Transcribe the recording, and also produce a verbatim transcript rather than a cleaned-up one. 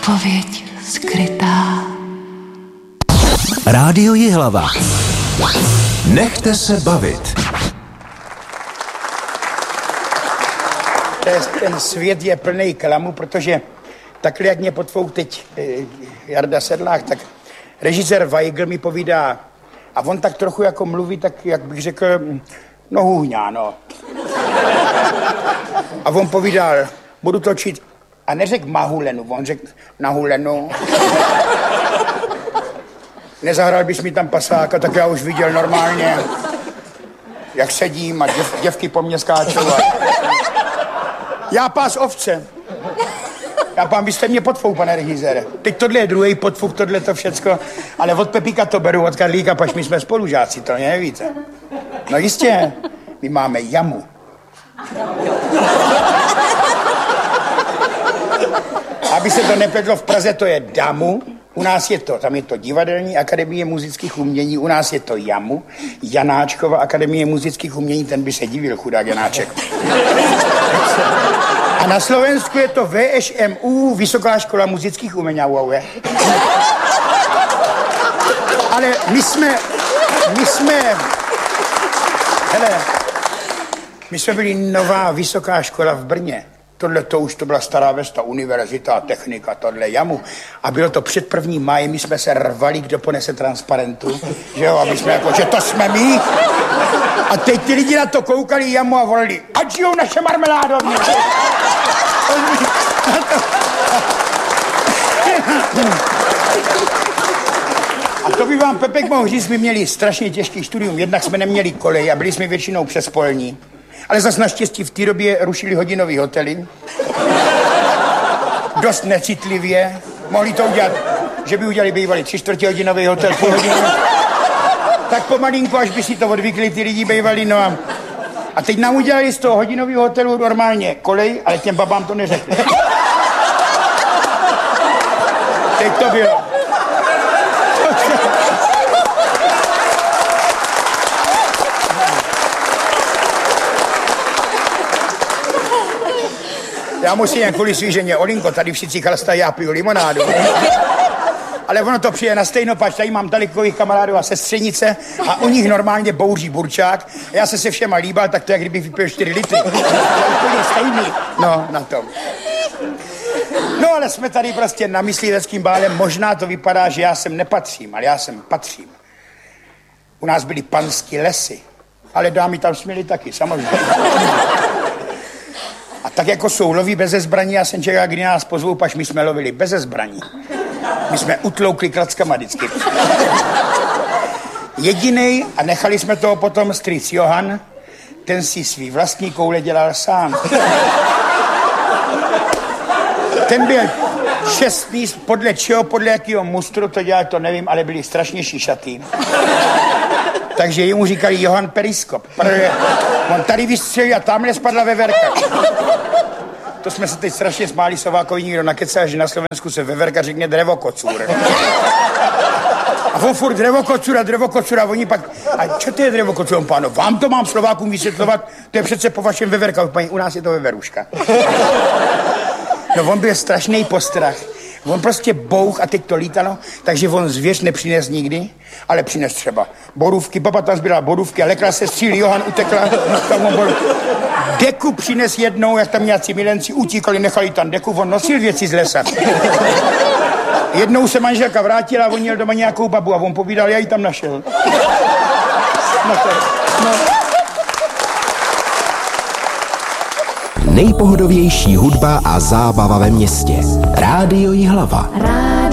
Odpověď skrytá. Rádio Jihlava. Nechte se bavit. Ten svět je plný klamu, protože takhle, jak mě potvou teď Jarda Sedlák, tak režisér Weigl mi povídá, a on tak trochu jako mluví, tak jak bych řekl, no hůňá, no. A on povídal, budu točit, a neřekl mahulenu, on řekl na hulenu. Nezahrál bys mi tam pasáka, tak já už viděl normálně, jak sedím a děv, děvky po mně skáčou. A... Já pás ovce. Já pán, byste mě potvou, pane režisére. Teď tohle je druhý potvuk, tohle to všecko, ale od Pepíka to beru, od Karlíka, pač my jsme spolužáci, to nevíte. No jistě, my máme jamu. Aby se to nepletlo, v Praze to je damu, u nás je to, tam je to Divadelní akademie muzických umění, u nás je to jamu, Janáčkova akademie muzických umění, ten by se divil, chudák Janáček. A na Slovensku je to V Š M U, Vysoká škola muzických umění. Ale my jsme, my jsme, hele, my jsme byli nová vysoká škola v Brně. Tohle to už to byla Stará Vesta, univerzita, technika, tohle jamu. A bylo to před prvním májem, my jsme se rvali, kdo ponese transparentu, že jo, a my jsme jako, že to jsme my. A teď ty lidi na to koukali jamu a volali, ať žijou naše marmeládovny. A to by vám Pepek mohl říct, my měli strašně těžký studium, jednak jsme neměli kolej a byli jsme většinou přespolní. Ale zas naštěstí v té době rušili hodinový hotely. Dost necitlivě. Mohli to udělat, že by udělali bývalý tři čtvrtě hodinový hotel, půl hodinu. Tak pomalinku, až by si to odvykli ty lidi bývali, no a... A teď nám udělali z toho hodinového hotelu normálně kolej, ale těm babám to neřekli. Teď to bylo. Já musím jen kvůli svíženě, Olinko, tady všichni chlastají, já piju limonádu. Ale ono to přijde na stejno, pač tady mám talikových kamarádů a sestřenice a u nich normálně bouří burčák. Já se se všema líbal, tak to je, kdybych vypil čtyři litry. Úplně stejný. No, na tom. No, ale jsme tady prostě na mysliveckým bálem. Možná to vypadá, že já sem nepatřím, ale já sem patřím. U nás byly panský lesy, ale dámy tam směly taky, samozřejmě. A tak jako jsou loví beze zbraní, já jsem čekal, kdy nás pozvou, pač my jsme lovili beze zbraní. My jsme utloukli klackama vždycky. Jedinej, a nechali jsme toho potom strýc Johan, ten si svý vlastní koule dělal sám. Ten byl čestný, podle čeho, podle jakého mustru to dělal, to nevím, ale byli strašně šišatý. Takže jemu říkali Johan Periskop, protože on tady vystřelil a tamhle spadla veverka. To jsme se teď strašně smáli, Sovákovi nikdo nakecal, že na Slovensku se veverka řekne drevokocůr. A on furt drevokocůra, drevokocůra, oni pak, a čo to je drevokocůr, páno, vám to mám Slovákům vysvětlovat, to je přece po vašem veverka, paní, u nás je to veveruška. No on byl strašný postrach. On prostě bouch a teď to lítalo, takže on zvěř nepřines nikdy, ale přines třeba borůvky, baba tam zbírala borůvky a lekla se střílí, Johan utekla, tam on byl. Deku přines jednou, jak tam nějací milenci utíkali, nechali tam deku, on nosil věci z lesa. Jednou se manželka vrátila a on měl doma nějakou babu a on povídal, já ji tam našel. No to, no. Nejpohodovější hudba a zábava ve městě. Rádio Jihlava.